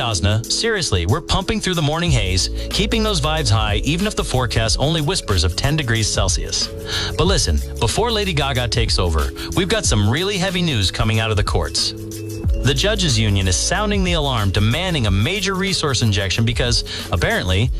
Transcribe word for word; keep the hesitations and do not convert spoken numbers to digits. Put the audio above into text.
Rosna, seriously, we're pumping through the morning haze, keeping those vibes high even if the forecast only whispers of ten degrees Celsius. But listen, before Lady Gaga takes over, we've got some really heavy news coming out of the courts. The judges union is sounding the alarm, demanding a major resource injection because, apparently,